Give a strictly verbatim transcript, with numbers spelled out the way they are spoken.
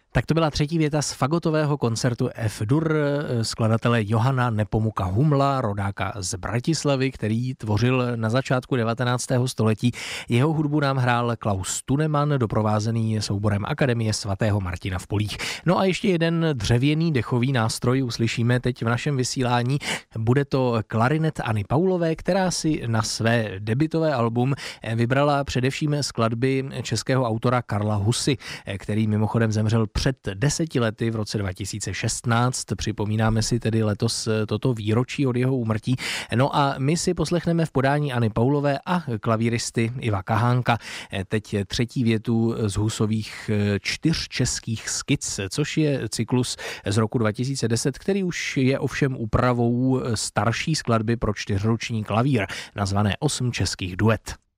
Tak to byla třetí věta z fagotového koncertu F-dur skladatele Johana Nepomuka Humla, rodáka z Bratislavy, který tvořil na začátku devatenáctého století. Jeho hudbu nám hrál Klaus Tuneman, doprovázený souborem Akademie svatého Martina v Polích. No a ještě jeden dřevěný dechový nástroj uslyšíme teď v našem vysílání. Bude to klarinet Anny Paulové, která si na své debutové album vybrala především skladby českého autora Karla Husy, který mimochodem zemřel před deseti lety v roce dva tisíce šestnáct. Připomínáme si tedy letos toto výročí od jeho úmrtí. No a my si poslechneme v podání Anny Paulové a klavíristy Iva Kahánka teď třetí větu z Husových čtyř českých skic, což je cyklus z roku dva tisíce deset, který už je ovšem úpravou starší skladby pro čtyřruční klavír, nazvané Osm českých duet.